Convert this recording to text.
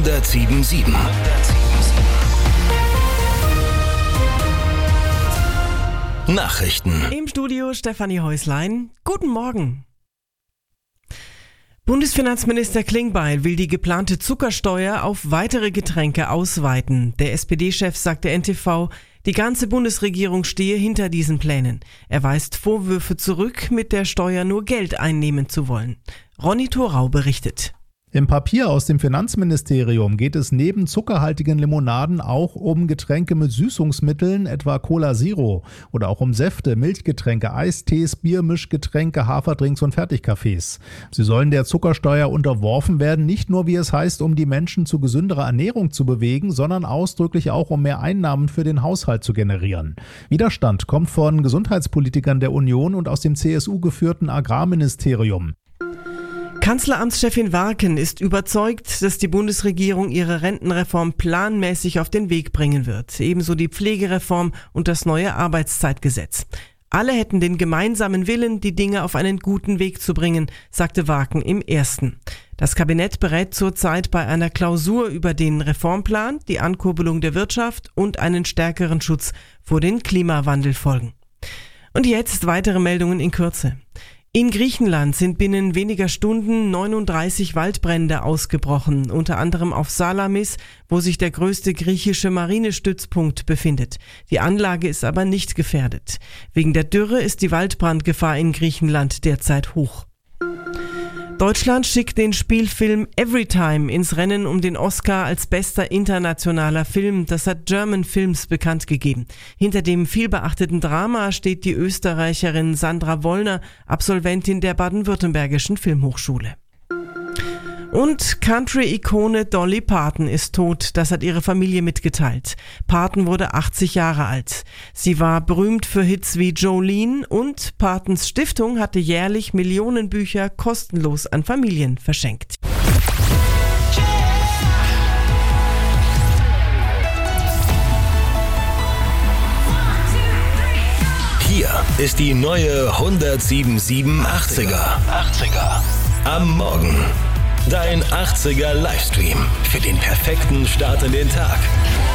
107.7. Nachrichten. Im Studio Stefanie Häuslein. Guten Morgen. Bundesfinanzminister Klingbeil will die geplante Zuckersteuer auf weitere Getränke ausweiten. Der SPD-Chef sagte NTV, die ganze Bundesregierung stehe hinter diesen Plänen. Er weist Vorwürfe zurück, mit der Steuer nur Geld einnehmen zu wollen. Ronny Thorau berichtet. Im Papier aus dem Finanzministerium geht es neben zuckerhaltigen Limonaden auch um Getränke mit Süßungsmitteln, etwa Cola Zero, oder auch um Säfte, Milchgetränke, Eistees, Biermischgetränke, Haferdrinks und Fertigkaffees. Sie sollen der Zuckersteuer unterworfen werden, nicht nur, wie es heißt, um die Menschen zu gesünderer Ernährung zu bewegen, sondern ausdrücklich auch, um mehr Einnahmen für den Haushalt zu generieren. Widerstand kommt von Gesundheitspolitikern der Union und aus dem CSU-geführten Agrarministerium. Kanzleramtschefin Warken ist überzeugt, dass die Bundesregierung ihre Rentenreform planmäßig auf den Weg bringen wird. Ebenso die Pflegereform und das neue Arbeitszeitgesetz. Alle hätten den gemeinsamen Willen, die Dinge auf einen guten Weg zu bringen, sagte Warken im Ersten. Das Kabinett berät zurzeit bei einer Klausur über den Reformplan, die Ankurbelung der Wirtschaft und einen stärkeren Schutz vor den Klimawandelfolgen. Und jetzt weitere Meldungen in Kürze. In Griechenland sind binnen weniger Stunden 39 Waldbrände ausgebrochen, unter anderem auf Salamis, wo sich der größte griechische Marinestützpunkt befindet. Die Anlage ist aber nicht gefährdet. Wegen der Dürre ist die Waldbrandgefahr in Griechenland derzeit hoch. Deutschland schickt den Spielfilm Everytime ins Rennen um den Oscar als bester internationaler Film. Das hat German Films bekannt gegeben. Hinter dem vielbeachteten Drama steht die Österreicherin Sandra Wollner, Absolventin der Baden-Württembergischen Filmhochschule. Und Country-Ikone Dolly Parton ist tot, das hat ihre Familie mitgeteilt. Parton wurde 80 Jahre alt. Sie war berühmt für Hits wie Jolene und Partons Stiftung hatte jährlich Millionen Bücher kostenlos an Familien verschenkt. Hier ist die neue 107.7 80er. Am Morgen. Dein 80er Livestream für den perfekten Start in den Tag.